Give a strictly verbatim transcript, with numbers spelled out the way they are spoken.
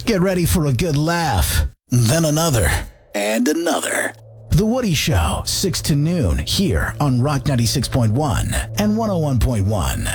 Get ready for a good laugh. Then another. And another. The Woody Show, six to noon, here on Rock ninety-six point one and one oh one point one.